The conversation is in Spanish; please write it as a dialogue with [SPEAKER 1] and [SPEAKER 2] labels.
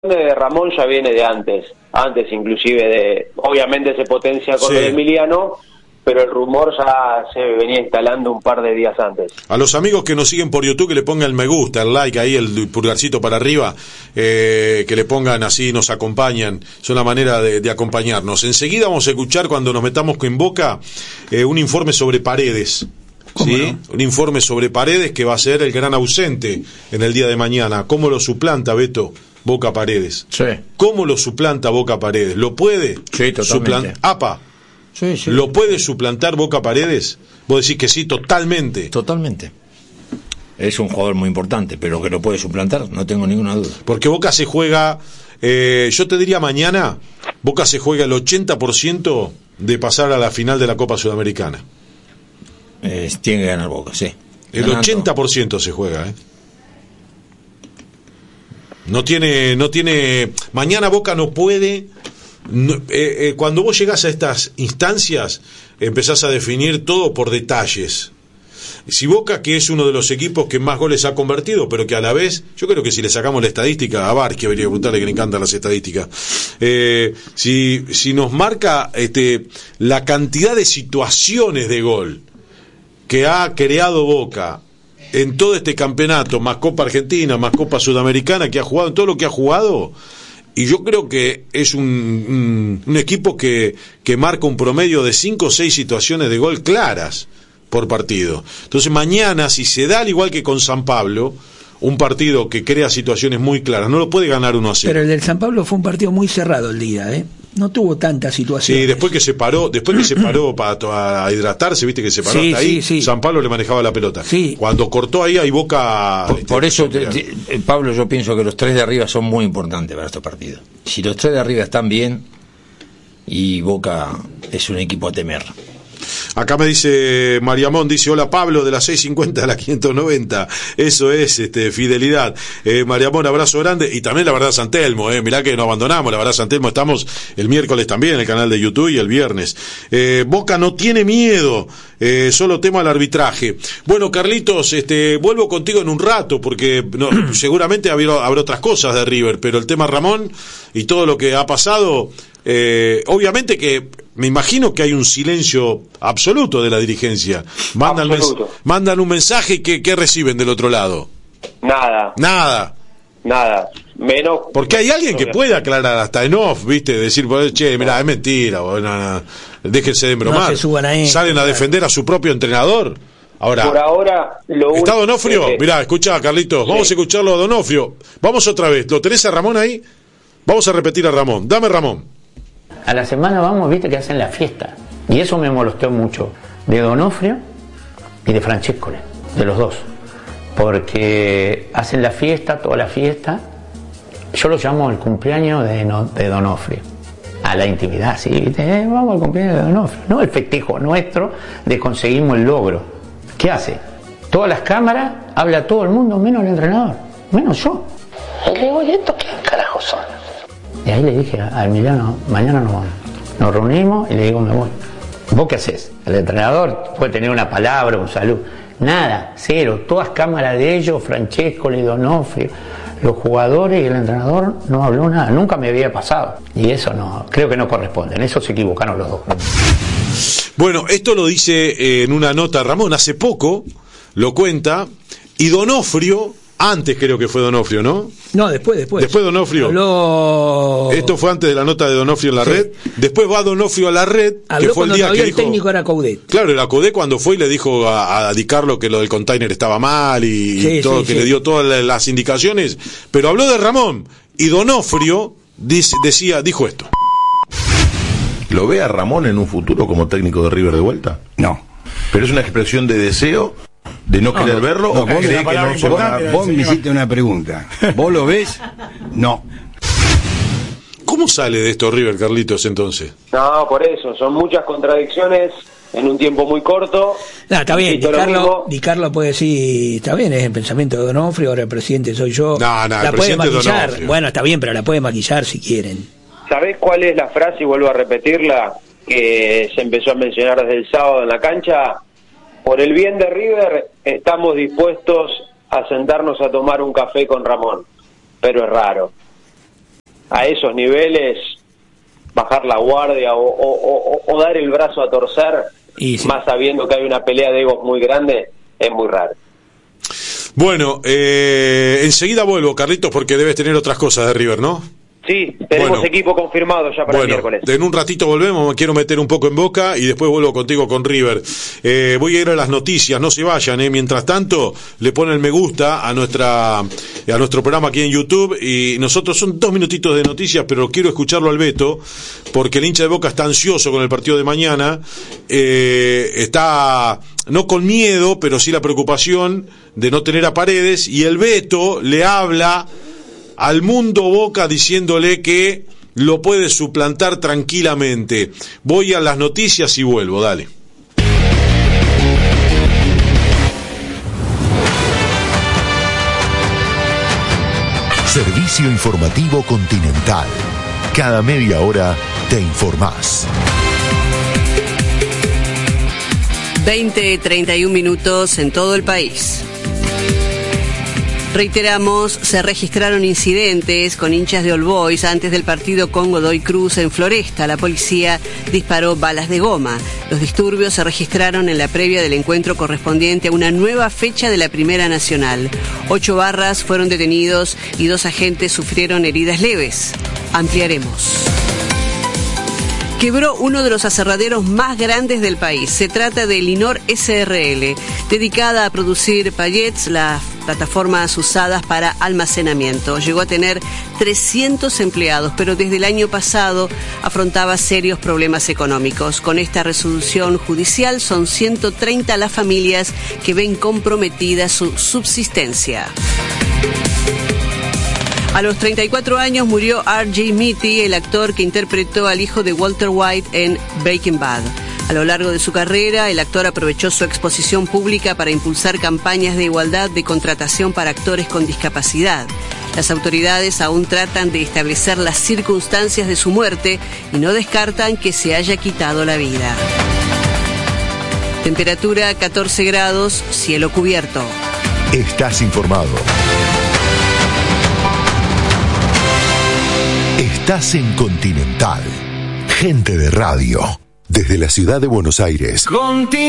[SPEAKER 1] de Ramón ya viene de antes inclusive obviamente se potencia con lo de Emiliano, pero el rumor ya se venía instalando un par de días antes.
[SPEAKER 2] A los amigos que nos siguen por YouTube, que le pongan el me gusta, el like ahí, el pulgarcito para arriba, que le pongan así, nos acompañan, es una manera de acompañarnos. Enseguida vamos a escuchar, cuando nos metamos en Boca, un informe sobre Paredes. ¿Sí? No? Un informe sobre Paredes, que va a ser el gran ausente en el día de mañana. ¿Cómo lo suplanta, Beto, Boca Paredes?
[SPEAKER 3] Sí.
[SPEAKER 2] ¿Cómo lo suplanta Boca Paredes? ¿Lo puede?
[SPEAKER 3] Sí, totalmente.
[SPEAKER 2] Sí. ¿Lo puede suplantar Boca Paredes? Vos decís que sí, totalmente.
[SPEAKER 3] Totalmente. Es un jugador muy importante, pero que lo puede suplantar, no tengo ninguna duda.
[SPEAKER 2] Porque Boca se juega, yo te diría mañana, Boca se juega el 80% de pasar a la final de la Copa Sudamericana.
[SPEAKER 3] Tiene que ganar Boca, sí.
[SPEAKER 2] El 80% se juega, No tiene. Mañana Boca no puede. Cuando vos llegás a estas instancias, empezás a definir todo por detalles. Si Boca, que es uno de los equipos que más goles ha convertido, pero que a la vez, yo creo que si le sacamos la estadística, a Bar, que habría que preguntarle, que le encantan las estadísticas, si nos marca la cantidad de situaciones de gol que ha creado Boca en todo este campeonato, más Copa Argentina, más Copa Sudamericana, que ha jugado, en todo lo que ha jugado, y yo creo que es un equipo que marca un promedio de 5 o 6 situaciones de gol claras por partido. Entonces mañana, si se da al igual que con San Pablo, un partido que crea situaciones muy claras, no lo puede ganar 1-0.
[SPEAKER 4] Pero el del San Pablo fue un partido muy cerrado el día, no tuvo tantas situaciones.
[SPEAKER 2] Sí, después que se paró para hidratarse, viste que se paró hasta ahí, San Pablo le manejaba la pelota.
[SPEAKER 4] Sí.
[SPEAKER 2] Cuando cortó ahí Boca.
[SPEAKER 3] Por eso, Pablo, yo pienso que los 3 de arriba son muy importantes para estos partidos. Si los 3 de arriba están bien, y Boca es un equipo a temer.
[SPEAKER 2] Acá me dice Mariamón, dice: hola Pablo, de la 650 a la 590. Eso es fidelidad. Mariamón, abrazo grande. Y también la verdad San Telmo, mirá que no abandonamos, la verdad San Telmo, estamos el miércoles también en el canal de YouTube y el viernes. Boca no tiene miedo, solo tema al arbitraje. Bueno, Carlitos, vuelvo contigo en un rato, porque seguramente habrá otras cosas de River, pero el tema Ramón y todo lo que ha pasado, obviamente que me imagino que hay un silencio absoluto de la dirigencia. Mandan un mensaje y ¿qué reciben del otro lado? Nada. Menos. Porque hay alguien que puede aclarar hasta en off, ¿viste? Decir, che, mirá, es mentira, no, déjense de embromar. Salen a defender a su propio entrenador. Ahora,
[SPEAKER 1] por ahora,
[SPEAKER 2] ¿está Donofrio? Mirá, escuchá, Carlitos, vamos a escucharlo a Donofrio. Vamos otra vez. ¿Lo tenés a Ramón ahí? Vamos a repetir a Ramón. Dame Ramón.
[SPEAKER 5] A la semana vamos, viste que hacen la fiesta. Y eso me molestó mucho. De Donofrio y de Francescoli, de los dos. Porque hacen la fiesta, toda la fiesta. Yo lo llamo el cumpleaños de Donofrio. A la intimidad, sí, ¿viste? Vamos al cumpleaños de Donofrio. No el festejo nuestro de conseguimos el logro. ¿Qué hace? Todas las cámaras, habla todo el mundo, menos el entrenador, menos yo. Y le digo, ¿y estos qué carajos son? Y ahí le dije a Emiliano, mañana nos vamos. Nos reunimos y le digo, me voy. ¿Vos qué haces? El entrenador puede tener una palabra, un saludo. Nada, cero. Todas cámaras de ellos, Francescoli, Donofrio, los jugadores y el entrenador, no habló nada. Nunca me había pasado. Y eso no, creo que no corresponde. En eso se equivocaron los dos.
[SPEAKER 2] Bueno, esto lo dice en una nota Ramón, hace poco, lo cuenta, y Donofrio... Antes creo que fue Donofrio, ¿no?
[SPEAKER 4] No, después.
[SPEAKER 2] Después Donofrio. Esto fue antes de la nota de Donofrio en la red. Después va Donofrio a la red, que fue el día que dijo...
[SPEAKER 4] el técnico era Coudet.
[SPEAKER 2] Claro, era Coudet cuando fue y le dijo a Di Carlo que lo del container estaba mal y todo, que le dio todas las indicaciones. Pero habló de Ramón. Y Donofrio dijo esto.
[SPEAKER 6] ¿Lo ve a Ramón en un futuro como técnico de River de vuelta?
[SPEAKER 7] No.
[SPEAKER 6] ¿Pero es una expresión de deseo? ¿De no querer verlo? ¿O cree que no se va?
[SPEAKER 7] Vos me hiciste una pregunta. ¿Vos lo ves? No.
[SPEAKER 2] ¿Cómo sale de esto River, Carlitos, entonces?
[SPEAKER 1] No, por eso, son muchas contradicciones en un tiempo muy corto.
[SPEAKER 4] No, está bien, Di Carlo puede decir, está bien, es el pensamiento de Donofrio, ahora el presidente soy yo.
[SPEAKER 2] No,
[SPEAKER 4] la puede maquillar. Bueno, está bien, pero la puede maquillar si quieren.
[SPEAKER 1] ¿Sabés cuál es la frase, y vuelvo a repetirla, que se empezó a mencionar desde el sábado en la cancha? Por el bien de River, estamos dispuestos a sentarnos a tomar un café con Ramón, pero es raro. a esos niveles, bajar la guardia o dar el brazo a torcer, más sabiendo que hay una pelea de egos muy grande, es muy raro.
[SPEAKER 2] Bueno, enseguida vuelvo, Carlitos, porque debes tener otras cosas de River, ¿no?
[SPEAKER 1] Sí, tenemos equipo confirmado ya para el miércoles.
[SPEAKER 2] En un ratito volvemos, me quiero meter un poco en Boca y después vuelvo contigo con River. Voy a ir a las noticias, no se vayan, mientras tanto le ponen me gusta a nuestro programa aquí en YouTube, y nosotros son 2 minutitos de noticias, pero quiero escucharlo al Beto, porque el hincha de Boca está ansioso con el partido de mañana, está no con miedo, pero sí la preocupación de no tener a Paredes, y el Beto le habla al mundo Boca diciéndole que lo puede suplantar tranquilamente. Voy a las noticias y vuelvo, dale.
[SPEAKER 8] Servicio informativo Continental. Cada media hora te informás.
[SPEAKER 9] 20:31 minutos en todo el país. Reiteramos, se registraron incidentes con hinchas de All Boys antes del partido con Godoy Cruz en Floresta. La policía disparó balas de goma. Los disturbios se registraron en la previa del encuentro correspondiente a una nueva fecha de la Primera Nacional. 8 barras fueron detenidos y 2 agentes sufrieron heridas leves. Ampliaremos. Quebró uno de los aserraderos más grandes del país. Se trata de Linor SRL, dedicada a producir pallets, las plataformas usadas para almacenamiento. Llegó a tener 300 empleados, pero desde el año pasado afrontaba serios problemas económicos. Con esta resolución judicial son 130 las familias que ven comprometida su subsistencia. A los 34 años murió R.J. Mitty, el actor que interpretó al hijo de Walter White en Breaking Bad. A lo largo de su carrera, el actor aprovechó su exposición pública para impulsar campañas de igualdad de contratación para actores con discapacidad. Las autoridades aún tratan de establecer las circunstancias de su muerte y no descartan que se haya quitado la vida. Temperatura 14 grados, cielo cubierto.
[SPEAKER 8] Estás informado. Estás en Continental. Gente de radio. Desde la ciudad de Buenos Aires.